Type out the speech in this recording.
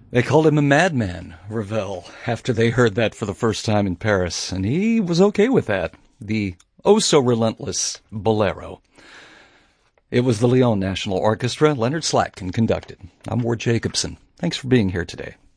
They called him a madman, Ravel, after they heard that for the first time in Paris, and he was okay with that. The oh-so-relentless Bolero. It was the Lyon National Orchestra. Leonard Slatkin conducted. I'm Ward Jacobson. Thanks for being here today.